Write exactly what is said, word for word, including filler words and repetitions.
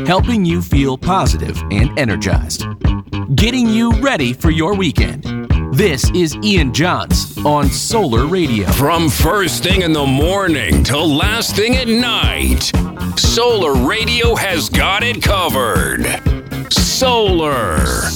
helping you feel positive and energized. Getting you ready for your weekend. This is Ian Johns on Solar Radio. From first thing in the morning till last thing at night, Solar Radio has got it covered. Solar.